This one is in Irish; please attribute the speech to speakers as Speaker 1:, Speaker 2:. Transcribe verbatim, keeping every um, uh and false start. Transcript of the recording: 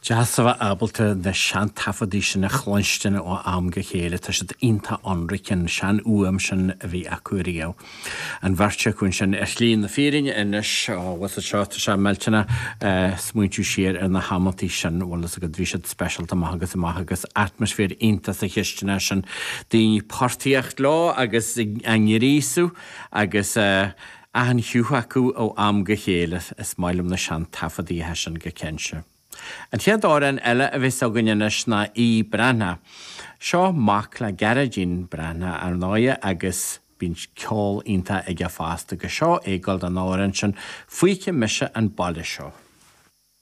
Speaker 1: Deasah abalta na sean tafadí sin na chláinsteanna ó am go chéile tá si ionta anricin sean uam sin a bhí acuío. An bharrte chun sin ar slíon na férin inis was seo se meiltena smuintú siar ar na hamatí sin bhil a go drí siad special amachgus amachgus atmosfér ionta sa chiistena sin daoine páirtíocht lá agus angerísú agus an hiúcha acu ó am go chéile is mailim na sean tafadí hesin go cense. An tiad áran eile a bhís agannis na í brana. Seo mac le garadín brana ar náide agus bín ceol ionta ag a fásta go seo égáil an áran sin faoice mise an baile seo.